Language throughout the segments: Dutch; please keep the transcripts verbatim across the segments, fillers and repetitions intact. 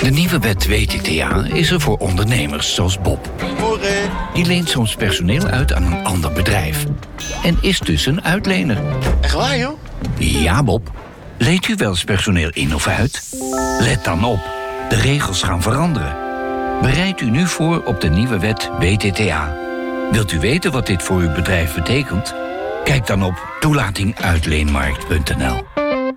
De nieuwe wet W T T A is er voor ondernemers zoals Bob. Morgen. Die leent soms personeel uit aan een ander bedrijf. En is dus een uitlener. Echt waar, joh? Ja, Bob. Leent u wel eens personeel in of uit? Let dan op. De regels gaan veranderen. Bereid u nu voor op de nieuwe wet W T T A. Wilt u weten wat dit voor uw bedrijf betekent? Kijk dan op toelating uitleenmarkt punt n l.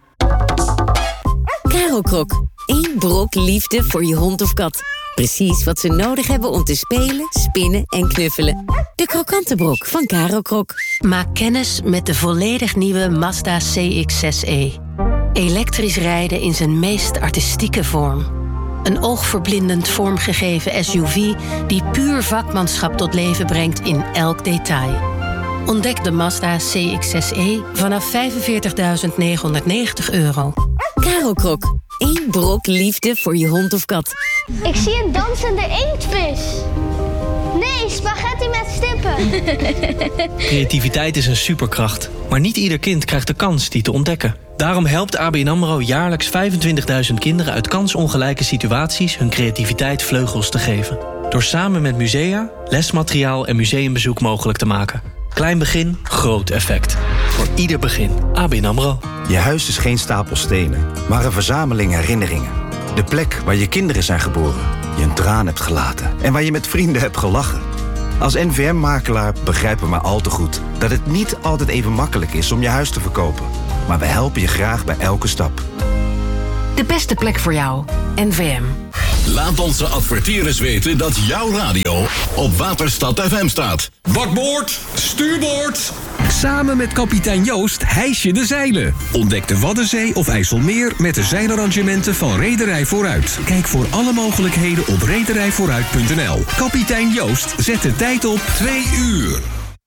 Caro Krok. Eén brok liefde voor je hond of kat. Precies wat ze nodig hebben om te spelen, spinnen en knuffelen. De krokante brok van Caro Krok. Maak kennis met de volledig nieuwe Mazda C X zes e. Elektrisch rijden in zijn meest artistieke vorm. Een oogverblindend vormgegeven S U V die puur vakmanschap tot leven brengt in elk detail. Ontdek de Mazda C X zes e vanaf vijfenveertigduizend negenhonderdnegentig euro. Caro Krok. Eén brok liefde voor je hond of kat. Ik zie een dansende inktvis. Nee, spaghetti met stippen. Creativiteit is een superkracht. Maar niet ieder kind krijgt de kans die te ontdekken. Daarom helpt A B N AMRO jaarlijks vijfentwintigduizend kinderen uit kansongelijke situaties hun creativiteit vleugels te geven. Door samen met musea, lesmateriaal en museumbezoek mogelijk te maken. Klein begin, groot effect. Voor ieder begin. A B N AMRO. Je huis is geen stapel stenen, maar een verzameling herinneringen. De plek waar je kinderen zijn geboren, je een traan hebt gelaten en waar je met vrienden hebt gelachen. Als N V M-makelaar begrijpen we maar al te goed dat het niet altijd even makkelijk is om je huis te verkopen. Maar we helpen je graag bij elke stap. De beste plek voor jou. N V M. Laat onze adverteerders weten dat jouw radio op Waterstad F M staat. Bakboord, stuurboord. Samen met kapitein Joost hijs je de zeilen. Ontdek de Waddenzee of IJsselmeer met de zeilarrangementen van Reederij Vooruit. Kijk voor alle mogelijkheden op rederij vooruit punt n l. Kapitein Joost zet de tijd op twee uur.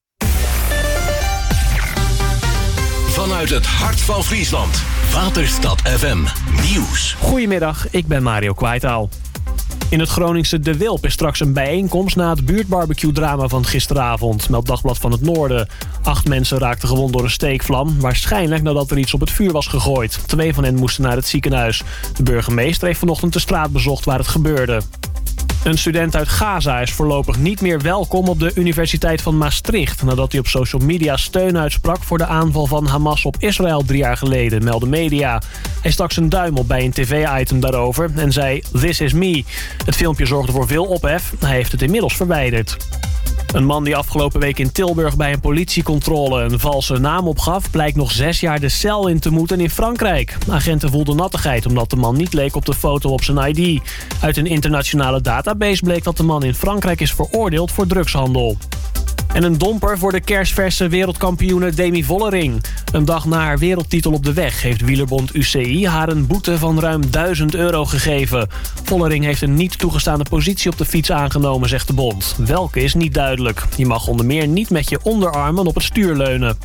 Vanuit het hart van Friesland. Waterstad F M Nieuws. Goedemiddag, ik ben Mario Kwaitaal. In het Groningse De Wilp is straks een bijeenkomst na het buurtbarbecue-drama van gisteravond, meldt Dagblad van het Noorden. Acht mensen raakten gewond door een steekvlam, waarschijnlijk nadat er iets op het vuur was gegooid. Twee van hen moesten naar het ziekenhuis. De burgemeester heeft vanochtend de straat bezocht waar het gebeurde. Een student uit Gaza is voorlopig niet meer welkom op de Universiteit van Maastricht, nadat hij op social media steun uitsprak voor de aanval van Hamas op Israël drie jaar geleden, melden media. Hij stak zijn duim op bij een tv-item daarover en zei "This is me". Het filmpje zorgde voor veel ophef. Hij heeft het inmiddels verwijderd. Een man die afgelopen week in Tilburg bij een politiecontrole een valse naam opgaf, blijkt nog zes jaar de cel in te moeten in Frankrijk. Agenten voelden nattigheid omdat de man niet leek op de foto op zijn I D. Uit een internationale database bleek dat de man in Frankrijk is veroordeeld voor drugshandel. En een domper voor de kersverse wereldkampioene Demi Vollering. Een dag na haar wereldtitel op de weg heeft wielerbond U C I haar een boete van ruim duizend euro gegeven. Vollering heeft een niet toegestaande positie op de fiets aangenomen, zegt de bond. Welke is niet duidelijk. Je mag onder meer niet met je onderarmen op het stuur leunen.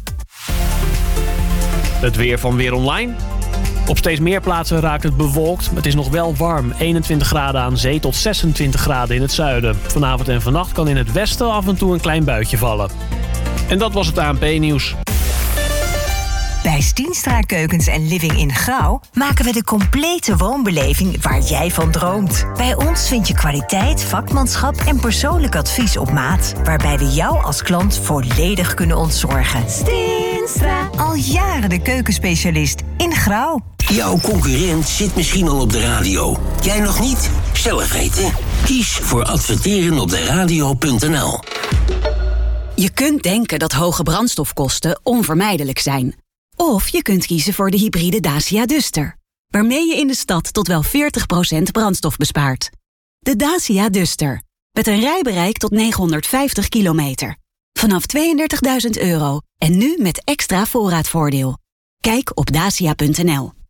Het weer van Weer Online. Op steeds meer plaatsen raakt het bewolkt. Het is nog wel warm. eenentwintig graden aan zee tot zesentwintig graden in het zuiden. Vanavond en vannacht kan in het westen af en toe een klein buitje vallen. En dat was het A N P-nieuws. Bij Stienstra Keukens en Living in Grauw maken we de complete woonbeleving waar jij van droomt. Bij ons vind je kwaliteit, vakmanschap en persoonlijk advies op maat, waarbij we jou als klant volledig kunnen ontzorgen. Stienstra. Al jaren de keukenspecialist in Grauw. Jouw concurrent zit misschien al op de radio. Jij nog niet? Zelf weten. Kies voor adverteren op de radio punt n l. Je kunt denken dat hoge brandstofkosten onvermijdelijk zijn. Of je kunt kiezen voor de hybride Dacia Duster, waarmee je in de stad tot wel veertig procent brandstof bespaart. De Dacia Duster, met een rijbereik tot negenhonderdvijftig kilometer. Vanaf tweeëndertigduizend euro en nu met extra voorraadvoordeel. Kijk op dacia punt n l.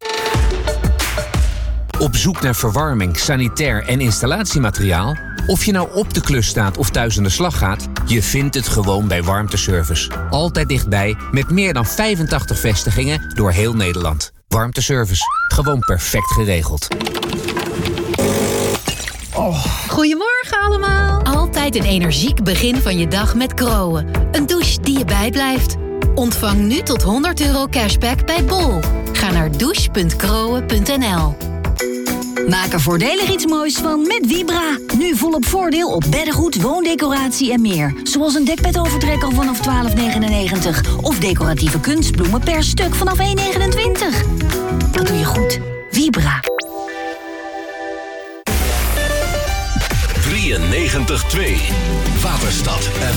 Op zoek naar verwarming, sanitair en installatiemateriaal? Of je nou op de klus staat of thuis aan de slag gaat, je vindt het gewoon bij Warmteservice. Altijd dichtbij, met meer dan vijfentachtig vestigingen door heel Nederland. Warmteservice, gewoon perfect geregeld. Oh. Goedemorgen allemaal. Altijd een energiek begin van je dag met Groen. Een douche die je bijblijft. Ontvang nu tot honderd euro cashback bij Bol. Ga naar douche punt groen punt n l. Maak er voordelig iets moois van met Vibra. Nu volop voordeel op beddengoed, woondecoratie en meer. Zoals een dekbedovertrek al vanaf twaalf negenennegentig. Of decoratieve kunstbloemen per stuk vanaf één negenentwintig. Dat doe je goed. Vibra. drieënnegentig komma twee Waterstad F